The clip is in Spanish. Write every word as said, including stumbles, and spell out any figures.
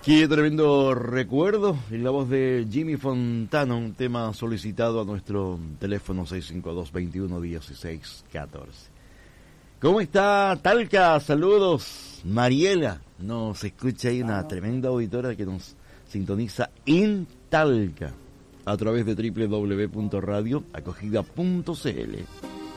Qué tremendo recuerdo en la voz de Jimmy Fontana, un tema solicitado a nuestro teléfono seis cinco dos, veintiuno, dieciséis, catorce. ¿Cómo está Talca? Saludos. Mariela, nos escucha ahí una tremenda auditora que nos sintoniza en Talca a través de doble u doble u doble u punto radio acogida punto c l.